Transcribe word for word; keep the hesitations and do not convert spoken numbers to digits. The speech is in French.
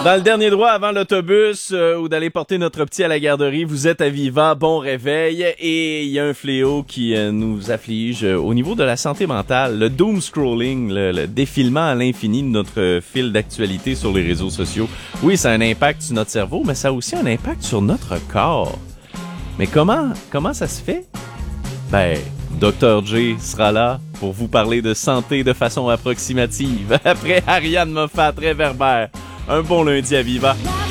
Dans le dernier droit avant l'autobus euh, ou d'aller porter notre petit à la garderie, vous êtes à Viva, bon réveil, et il y a un fléau qui euh, nous afflige euh, au niveau de la santé mentale, le doom scrolling, le, le défilement à l'infini de notre fil d'actualité sur les réseaux sociaux. Oui, ça a un impact sur notre cerveau, mais ça a aussi un impact sur notre corps. Mais comment, comment ça se fait? Ben, docteur J sera là pour vous parler de santé de façon approximative. Après Ariane Moffat, Réverbère. Un bon lundi à Viva.